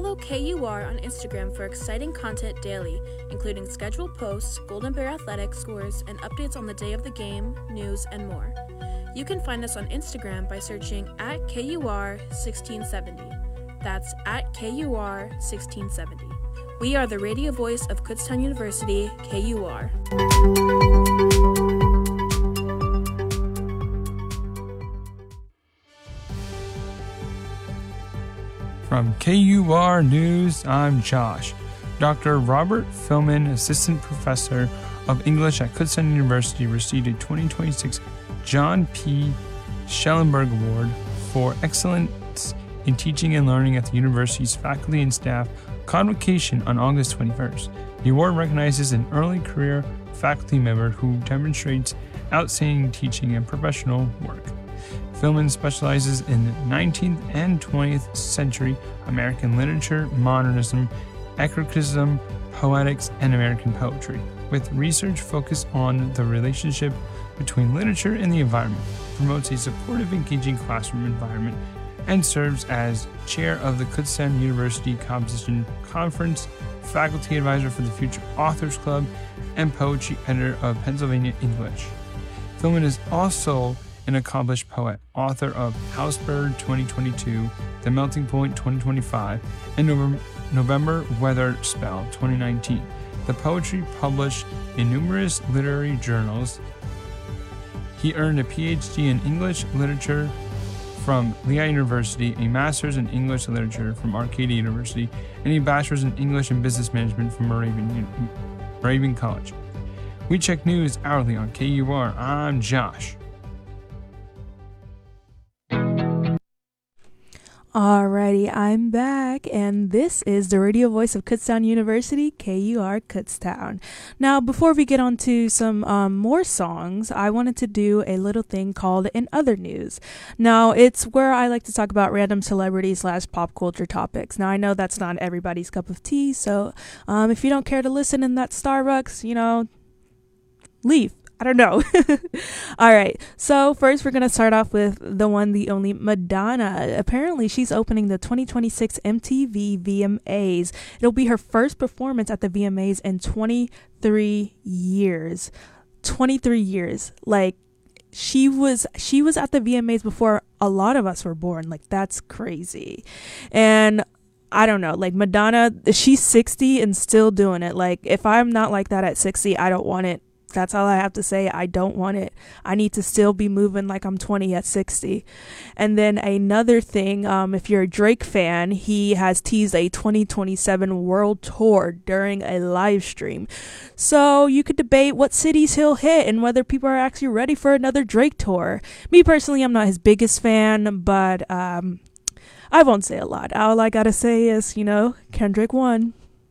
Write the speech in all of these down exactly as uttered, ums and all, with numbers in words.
Follow K U R on Instagram for exciting content daily, including scheduled posts, Golden Bear athletic scores, and updates on the day of the game, news, and more. You can find us on Instagram by searching at K U R sixteen seventy. That's at K U R sixteen seventy. We are the radio voice of Kutztown University, K U R. From K U R News, I'm Josh. Doctor Robert Philman, Assistant Professor of English at Kutztown University, received a twenty twenty-six John P. Schellenberg Award for Excellence in Teaching and Learning at the university's faculty and staff convocation on August twenty-first. The award recognizes an early career faculty member who demonstrates outstanding teaching and professional work. Philman specializes in nineteenth and twentieth century American literature, modernism, eclecticism, poetics, and American poetry, with research focused on the relationship between literature and the environment, promotes a supportive, engaging classroom environment, and serves as chair of the Kutztown University Composition Conference, faculty advisor for the Future Authors Club, and poetry editor of Pennsylvania English. Philman is also an accomplished poet, author of Housebird twenty twenty-two, The Melting Point twenty twenty-five, and November, November Weather Spell twenty nineteen. The poetry published in numerous literary journals. He earned a P H D in English Literature from Lehigh University, a Master's in English Literature from Arcadia University, and a Bachelor's in English and Business Management from Moravian, Moravian College. We check news hourly on K U R. I'm Josh. Alrighty, I'm back, and this is the radio voice of Kutztown University, K U R Kutztown. Now, before we get on to some um, more songs, I wanted to do a little thing called In Other News. Now, it's where I like to talk about random celebrities slash pop culture topics. Now, I know that's not everybody's cup of tea, so um, if you don't care to listen in that Starbucks, you know, leave. I don't know. All right. So first, we're going to start off with the one, the only Madonna. Apparently, she's opening the twenty twenty-six M T V V M As. It'll be her first performance at the V M As in twenty-three years. twenty-three years. Like, she was she was at the V M As before a lot of us were born. Like, that's crazy. And I don't know, like, Madonna, she's sixty and still doing it. Like, if I'm not like that at sixty, I don't want it. That's all I have to say. I don't want it. I need to still be moving like I'm twenty at sixty. And then another thing, um, if you're a Drake fan, he has teased a twenty twenty-seven world tour during a live stream. So you could debate what cities he'll hit and whether people are actually ready for another Drake tour. Me personally, I'm not his biggest fan, but um, I won't say a lot. All I gotta say is, you know, Kendrick won.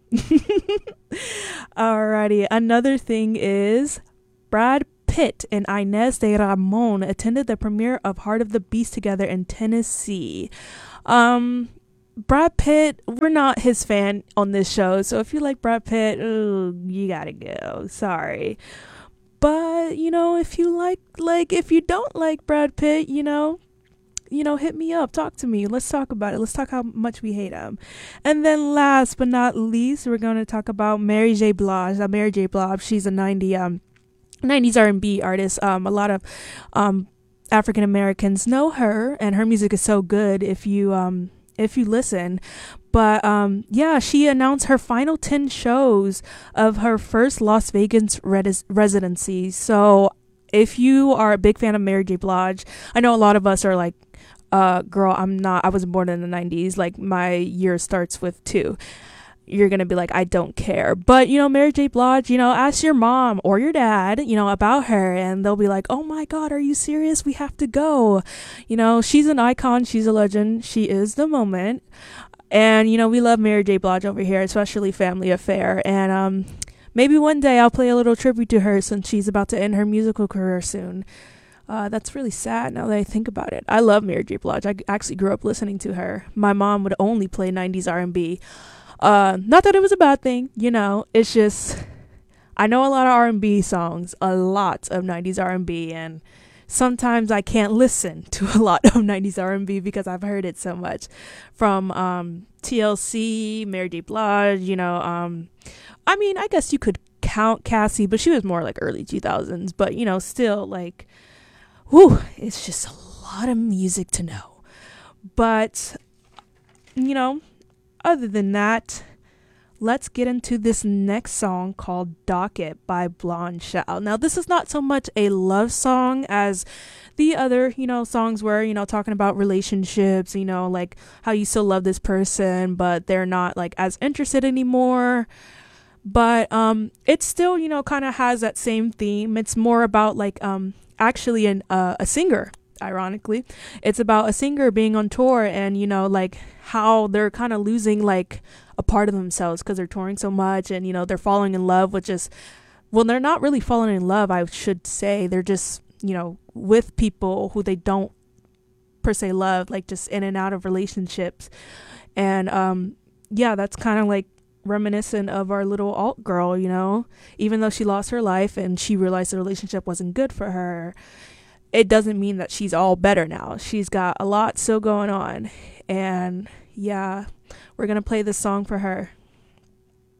Alrighty, another thing is Brad Pitt and Inez de Ramon attended the premiere of Heart of the Beast together in Tennessee. Um, Brad Pitt, we're not his fan on this show, so if you like Brad Pitt, ooh, you gotta go. Sorry. But, you know, if you like, like, if you don't like Brad Pitt, you know, you know, hit me up, talk to me, let's talk about it, let's talk how much we hate him. And then last but not least, we're going to talk about Mary J. Blige. Uh, Mary J. Blige, she's a ninety, um, nineties R and B artist. Um, a lot of um, African Americans know her, and her music is so good if you um, if you listen. But um, yeah, she announced her final ten shows of her first Las Vegas res- residency. So if you are a big fan of Mary J. Blige, I know a lot of us are like, uh, girl, I'm not, I wasn't born in the nineties. Like, my year starts with two. You're going to be like, I don't care. But, you know, Mary J. Blige, you know, ask your mom or your dad, you know, about her, and they'll be like, oh my God, are you serious? We have to go. You know, she's an icon. She's a legend. She is the moment. And, you know, we love Mary J. Blige over here, especially Family Affair. And, um, maybe one day I'll play a little tribute to her since she's about to end her musical career soon. Uh, that's really sad now that I think about it. I love Mary J. Blige. I actually grew up listening to her. My mom would only play nineties R and B. Uh, not that it was a bad thing, you know. It's just, I know a lot of R and B songs, a lot of nineties R and B, and sometimes I can't listen to a lot of nineties R and B because I've heard it so much from um, T L C, Mary J. Blige, you know. Um, I mean, I guess you could count Cassie, but she was more like early two thousands. But, you know, still like, whew, it's just a lot of music to know. But, you know, other than that, let's get into this next song called Docket by Blonde Shell. Now, this is not so much a love song as the other, you know, songs where, you know, talking about relationships, you know, like how you still love this person, but they're not like as interested anymore. But um, it still, you know, kind of has that same theme. It's more about like um, actually an, uh, a singer. Ironically, it's about a singer being on tour and, you know, like how they're kind of losing like a part of themselves because they're touring so much, and, you know, they're falling in love with just, well, they're not really falling in love, I should say. They're just, you know, with people who they don't per se love, like just in and out of relationships. And um, yeah, that's kind of like reminiscent of our little alt girl, you know, even though she lost her life and she realized the relationship wasn't good for her, it doesn't mean that she's all better now. She's got a lot still going on. And yeah, we're going to play this song for her.